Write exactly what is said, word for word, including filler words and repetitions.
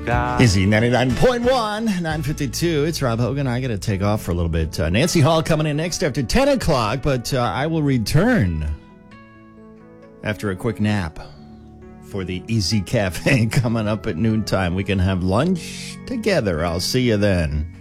Easy ninety-nine point one, nine fifty-two. It's Rob Hogan. I got to take off for a little bit. Uh, Nancy Hall coming in next after ten o'clock, but uh, I will return after a quick nap for the Easy Cafe coming up at noontime. We can have lunch together. I'll see you then.